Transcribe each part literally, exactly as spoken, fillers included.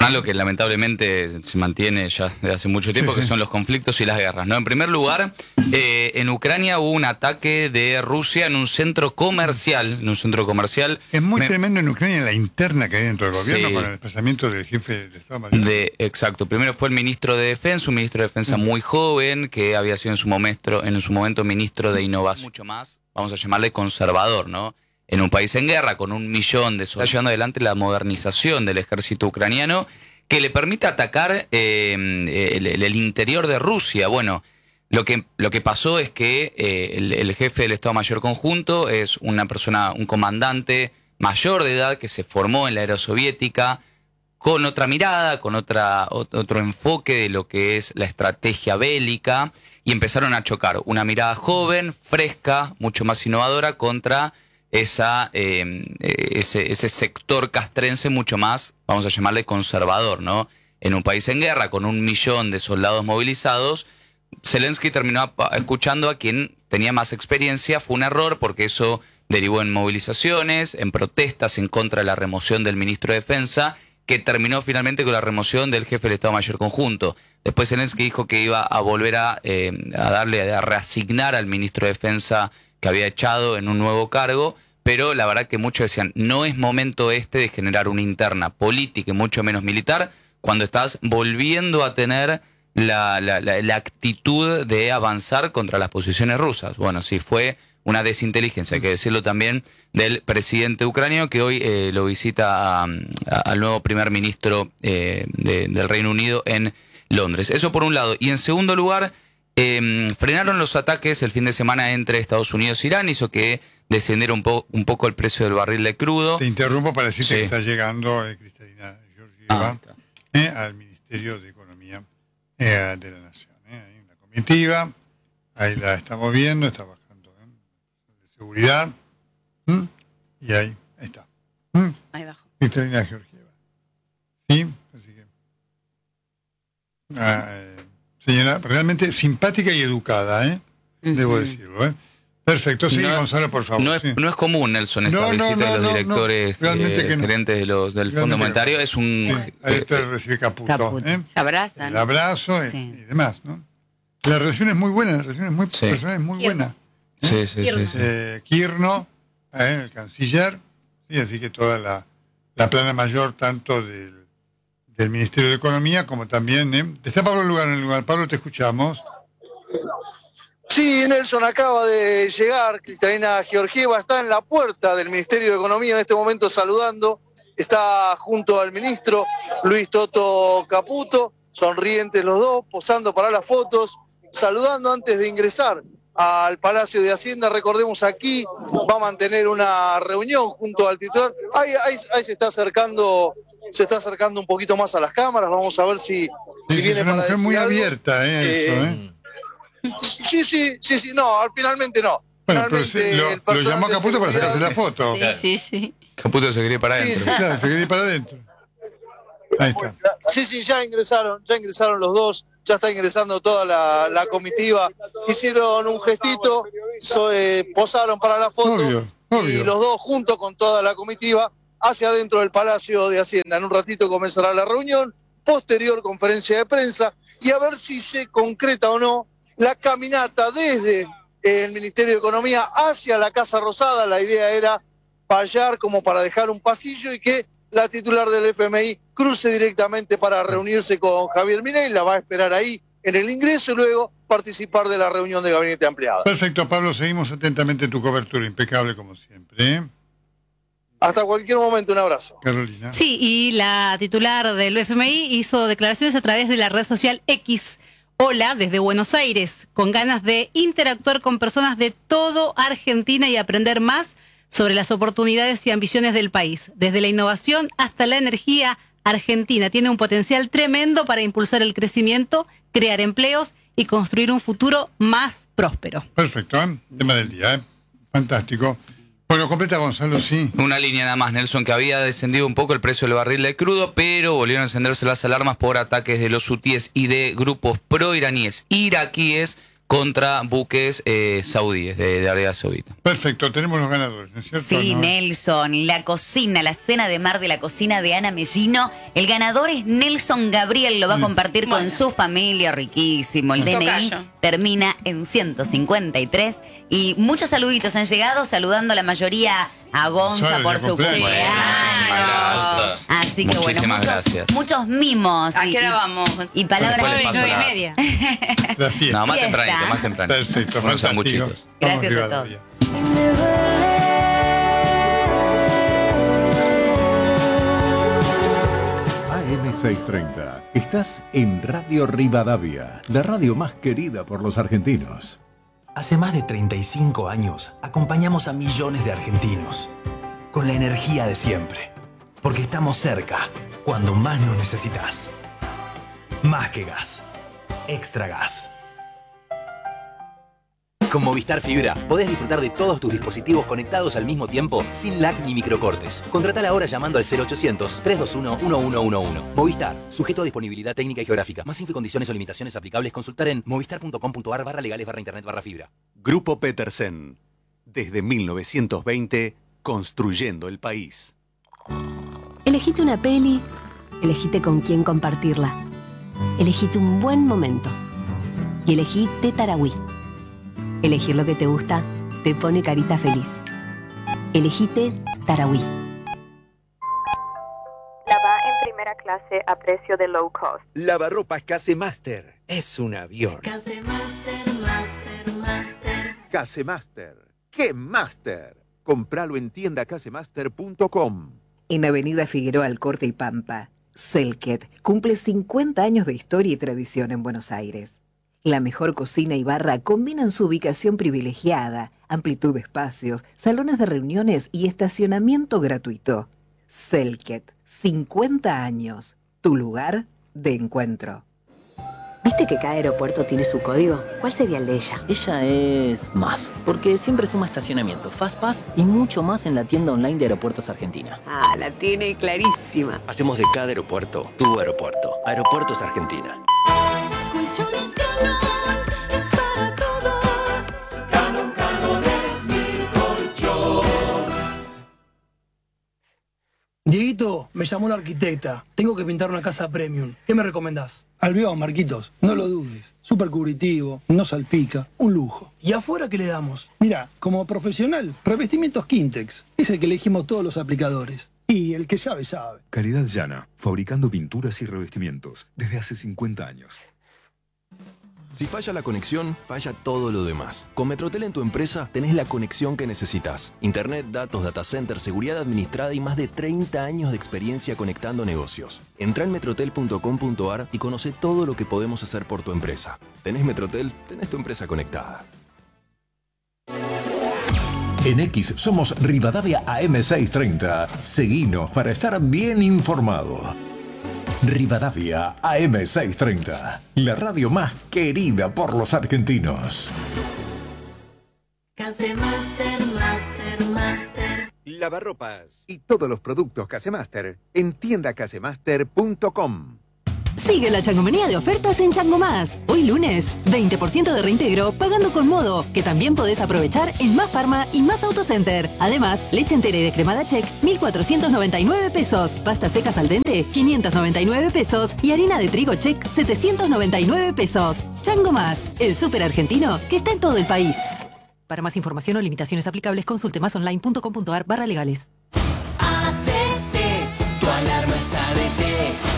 Algo que lamentablemente se mantiene ya desde hace mucho tiempo, sí, que sí. son los conflictos y las guerras, ¿no? En primer lugar, eh, en Ucrania hubo un ataque de Rusia en un centro comercial, en un centro comercial. Es muy Me... tremendo en Ucrania la interna que hay dentro del gobierno, sí, con el desplazamiento del jefe de Estado Mayor. De, exacto. Primero fue el ministro de Defensa, un ministro de Defensa mm. muy joven, que había sido en su momento, en su momento ministro de Innovación. Mucho más, vamos a llamarle conservador, ¿no? En un país en guerra, con un millón de soldados, está llevando adelante la modernización del ejército ucraniano que le permite atacar eh, el, el interior de Rusia. Bueno, lo que, lo que pasó es que eh, el, el jefe del Estado Mayor Conjunto es una persona, un comandante mayor de edad que se formó en la era soviética con otra mirada, con otra, otro enfoque de lo que es la estrategia bélica, y empezaron a chocar una mirada joven, fresca, mucho más innovadora contra esa eh, ese, ese sector castrense mucho más, vamos a llamarle conservador, ¿no? En un país en guerra con un millón de soldados movilizados, Zelensky terminó escuchando a quien tenía más experiencia. Fue un error porque eso derivó en movilizaciones, en protestas en contra de la remoción del ministro de Defensa, que terminó finalmente con la remoción del jefe del Estado Mayor Conjunto. Después Zelensky dijo que iba a volver a, eh, a darle, a reasignar al ministro de Defensa que había echado en un nuevo cargo, pero la verdad que muchos decían, no es momento este de generar una interna política y mucho menos militar, cuando estás volviendo a tener la, la, la, la actitud de avanzar contra las posiciones rusas. Bueno, sí, fue una desinteligencia, hay que decirlo también, del presidente ucraniano, que hoy eh, lo visita a, a, al nuevo primer ministro eh, de, del Reino Unido en Londres. Eso por un lado. Y en segundo lugar, Eh, frenaron los ataques el fin de semana entre Estados Unidos e Irán, hizo que descendiera un, po un poco el precio del barril de crudo. Te interrumpo para decirte sí. que está llegando eh, Cristalina Georgieva ah, eh, al Ministerio de Economía eh, de la Nación. Eh, hay una comitiva, ahí la estamos viendo, está bajando eh, de seguridad, ¿Mm? y ahí, ahí está. ¿Mm? Ahí bajo. Cristalina Georgieva. Sí, así que... Ah, eh, señora, realmente simpática y educada, ¿eh? Uh-huh. Debo decirlo, ¿eh? Perfecto, sí, no, Gonzalo, por favor. No es, sí. no es común, Nelson, esta no, visita no, no, de los no, directores, no, eh, no. gerentes de los, del realmente Fondo Monetario. No. Es un... Sí. Ahí te recibe Caputo. Caputo. ¿eh? Se abrazan. El abrazo sí. y, y demás, ¿no? La relación es muy buena, la relación es muy, sí. personal es muy buena. ¿eh? Sí, sí, Kirno. sí. sí. Eh, Kirno, eh, el canciller, sí, así que toda la, la plana mayor, tanto del, del Ministerio de Economía como también... ¿eh? Está Pablo Lugar en el lugar. Pablo, te escuchamos. Sí, Nelson, acaba de llegar Cristalina Georgieva, está en la puerta del Ministerio de Economía en este momento saludando, está junto al ministro Luis Toto Caputo, sonrientes los dos, posando para las fotos, saludando antes de ingresar al Palacio de Hacienda. Recordemos, aquí va a mantener una reunión junto al titular, ahí, ahí, ahí se está acercando, se está acercando un poquito más a las cámaras, vamos a ver si, sí, si viene es una para mujer decir muy algo. abierta, ¿eh? eh Eso, ¿eh? Sí, sí, sí, sí, no, finalmente no. Bueno, finalmente pero se, lo, lo llamó a Caputo para sacarse la foto. Sí, sí, sí. Caputo se quería para adentro. Sí, sí. Claro, se quería ir para adentro. Ahí está. Sí, sí, ya ingresaron, ya ingresaron los dos, ya está ingresando toda la, la comitiva. Hicieron un gestito, so, eh, posaron para la foto. Obvio, obvio. Y los dos junto con toda la comitiva hacia adentro del Palacio de Hacienda. En un ratito comenzará la reunión, posterior conferencia de prensa, y a ver si se concreta o no la caminata desde el Ministerio de Economía hacia la Casa Rosada. La idea era fallar como para dejar un pasillo y que la titular del F M I cruce directamente para reunirse con Javier Milei, la va a esperar ahí en el ingreso y luego participar de la reunión de gabinete ampliada. Perfecto, Pablo, seguimos atentamente tu cobertura, impecable como siempre, ¿eh? Hasta cualquier momento, un abrazo. Carolina. Sí, y la titular del F M I hizo declaraciones a través de la red social X. Hola, desde Buenos Aires, con ganas de interactuar con personas de todo Argentina y aprender más sobre las oportunidades y ambiciones del país. Desde la innovación hasta la energía, Argentina tiene un potencial tremendo para impulsar el crecimiento, crear empleos y construir un futuro más próspero. Perfecto, ¿eh? Tema del día, ¿eh? Fantástico. Bueno, completa, Gonzalo, sí. Una línea nada más, Nelson, que había descendido un poco el precio del barril de crudo, pero volvieron a encenderse las alarmas por ataques de los hutíes y de grupos pro-iraníes iraquíes contra buques eh, saudíes de, de Arabia Saudita. Perfecto, tenemos los ganadores, ¿no es cierto? Sí, ¿No? Nelson, la cocina, la cena de mar de la cocina de Ana Mellino. El ganador es Nelson Gabriel, lo va a compartir bueno. con su familia, riquísimo. El D N I Tocayo. termina en ciento cincuenta y tres. Y muchos saluditos han llegado, saludando a la mayoría a Gonza Sale, por de su cumpleaños. cumpleaños. Muchísimas gracias. Así que bueno, Muchísimas muchos, gracias. muchos mimos. ¿A y- qué hora y- vamos? Y palabras Después les paso Nueve y la- media. La fiesta. No, más Fiesta. tempranito, más tempranito. Perfecto, Unos fantástico. sanguchitos. Vamos Gracias a Rivadavia. A M seiscientos treinta. Estás en Radio Rivadavia, la radio más querida por los argentinos. Hace más de treinta y cinco años acompañamos a millones de argentinos con la energía de siempre, porque estamos cerca cuando más nos necesitas. Más que gas, extra gas. Con Movistar Fibra podés disfrutar de todos tus dispositivos conectados al mismo tiempo sin lag ni microcortes. Contratala ahora llamando al cero ochocientos, trescientos veintiuno, uno uno uno uno. Movistar, sujeto a disponibilidad técnica y geográfica. Más info, condiciones o limitaciones aplicables, consultar en movistar.com.ar barra legales barra internet barra fibra. Grupo Petersen. Desde mil novecientos veinte, construyendo el país. Elegite una peli, elegite con quién compartirla. Elegite un buen momento. Y elegí Té Tarahui. Elegir lo que te gusta te pone carita feliz. Elegite Tarahui. La va en primera clase a precio de low cost. Lavarropas Casemaster. Es un avión. Casemaster, Master, Master. Casemaster. ¡Qué Master! Compralo en tienda casemaster punto com. En Avenida Figueroa Alcorte y Pampa, Selket cumple cincuenta años de historia y tradición en Buenos Aires. La mejor cocina y barra combinan su ubicación privilegiada, amplitud de espacios, salones de reuniones y estacionamiento gratuito. Selket, cincuenta años, tu lugar de encuentro. ¿Viste que cada aeropuerto tiene su código? ¿Cuál sería el de ella? Ella es más, porque siempre suma estacionamiento, Fastpass y mucho más en la tienda online de Aeropuertos Argentina. Ah, la tiene clarísima. Hacemos de cada aeropuerto tu aeropuerto. Aeropuertos Argentina. Colchones Canon es para todos. Canon, Canon es mi colchón. Dieguito, me llamó una arquitecta. Tengo que pintar una casa premium. ¿Qué me recomendás? Albión, Marquitos. No lo dudes. Súper cubritivo, no salpica, un lujo. ¿Y afuera qué le damos? Mira, como profesional, revestimientos Quintex. Es el que elegimos todos los aplicadores. Y el que sabe, sabe. Calidad Llana, fabricando pinturas y revestimientos desde hace cincuenta años. Si falla la conexión, falla todo lo demás. Con Metrotel en tu empresa tenés la conexión que necesitas. Internet, datos, data center, seguridad administrada y más de treinta años de experiencia conectando negocios. Entrá en metrotel punto com punto ar y conoce todo lo que podemos hacer por tu empresa. ¿Tenés Metrotel? Tenés tu empresa conectada. En X somos Rivadavia A M seiscientos treinta. Seguinos para estar bien informado. Rivadavia A M seiscientos treinta, la radio más querida por los argentinos. Casemaster, Master, Master. Lavarropas. Y todos los productos Casemaster en tienda casemaster punto com. Sigue la changomanía de ofertas en Chango Más. Hoy lunes, veinte por ciento de reintegro pagando con Modo, que también podés aprovechar en Más Farma y Más Autocenter. Además, leche entera y descremada Check, mil cuatrocientos noventa y nueve pesos. Pastas secas al dente, quinientos noventa y nueve pesos. Y harina de trigo Check, setecientos noventa y nueve pesos. Chango Más, el súper argentino que está en todo el país. Para más información o limitaciones aplicables, consulte másonline punto com punto ar barra legales. A D T, tu alarma es A D T.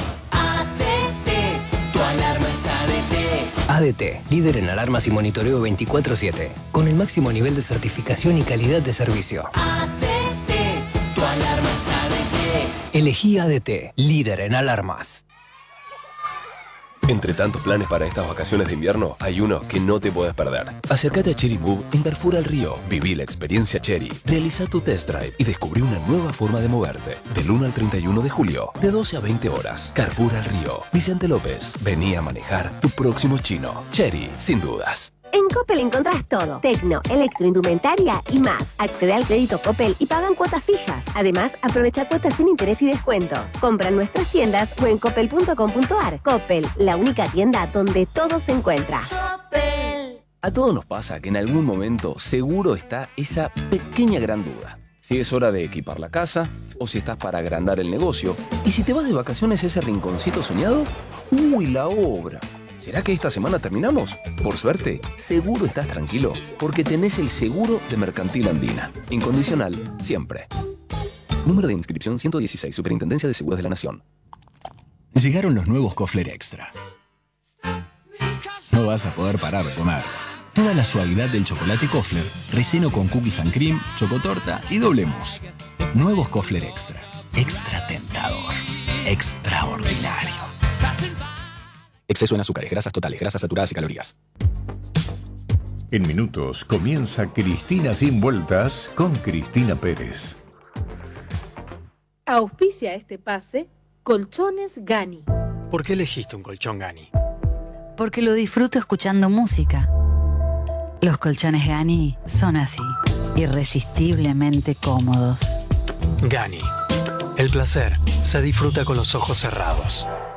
Tu alarma es A D T. A D T, líder en alarmas y monitoreo veinticuatro siete, con el máximo nivel de certificación y calidad de servicio. A D T, tu alarma es A D T. Elegí A D T, líder en alarmas. Entre tantos planes para estas vacaciones de invierno, hay uno que no te puedes perder. Acércate a Cherry Move en Carrefour al Río. Viví la experiencia Cherry. Realiza tu test drive y descubrí una nueva forma de moverte. Del uno al treinta y uno de julio, de doce a veinte horas. Carrefour al Río. Vicente López. Vení a manejar tu próximo chino. Cherry, sin dudas. En Coppel encontrás todo. Tecno, electroindumentaria y más. Accede al crédito Coppel y pagan cuotas fijas. Además, aprovecha cuotas sin interés y descuentos. Compra en nuestras tiendas o en coppel punto com punto ar. Coppel, la única tienda donde todo se encuentra. Coppel. A todos nos pasa que en algún momento seguro está esa pequeña gran duda. Si es hora de equipar la casa, o si estás para agrandar el negocio, y si te vas de vacaciones a ese rinconcito soñado, ¡uy, la obra! ¿Será que esta semana terminamos? Por suerte, seguro estás tranquilo, porque tenés el seguro de Mercantil Andina. Incondicional, siempre. Número de inscripción ciento dieciséis, Superintendencia de Seguros de la Nación. Llegaron los nuevos Kofler Extra. No vas a poder parar de comer. Toda la suavidad del chocolate Kofler, relleno con cookies and cream, chocotorta y doble mousse. Nuevos Kofler Extra. Extra tentador. Extraordinario. Exceso en azúcares, grasas totales, grasas saturadas y calorías. En minutos comienza Cristina Sin Vueltas con Cristina Pérez. Auspicia este pase Colchones Gani. ¿Por qué elegiste un colchón Gani? Porque lo disfruto escuchando música. Los colchones Gani son así, irresistiblemente cómodos. Gani. El placer se disfruta con los ojos cerrados.